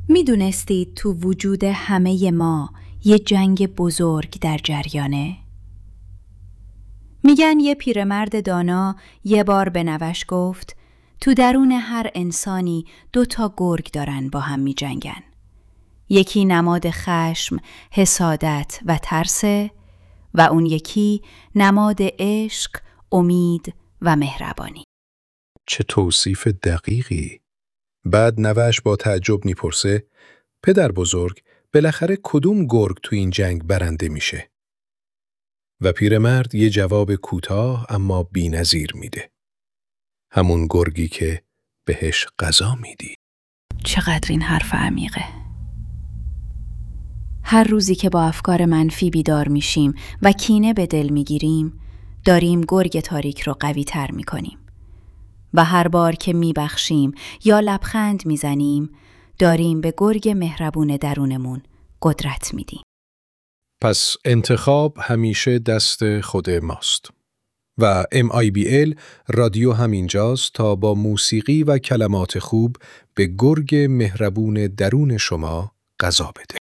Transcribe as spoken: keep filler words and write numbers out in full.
میدونستید تو وجود همه ما یه جنگ بزرگ در جریانه؟ میگن یه پیرمرد دانا یه بار به نوش گفت تو درون هر انسانی دو تا گرگ دارن با هم می جنگن. یکی نماد خشم، حسادت و ترسه و اون یکی نماد عشق، امید و مهربانی. چه توصیف دقیقی. بعد نوش با تعجب میپرسه پدر بزرگ بالاخره کدوم گرگ تو این جنگ برنده میشه؟ و پیرمرد یه جواب کوتاه اما بی‌نظیر میده. همون گرگی که بهش غذا میدی. چقدر این حرف عمیقه. هر روزی که با افکار منفی بیدار میشیم و کینه به دل میگیریم، داریم گرگ تاریک رو قوی تر میکنیم. و هر بار که میبخشیم یا لبخند میزنیم، داریم به گرگ مهربون درونمون قدرت میدیم. پس انتخاب همیشه دست خود ماست. و ام آی بی ال رادیو همینجاست تا با موسیقی و کلمات خوب به گرگ مهربون درون شما غذا بده.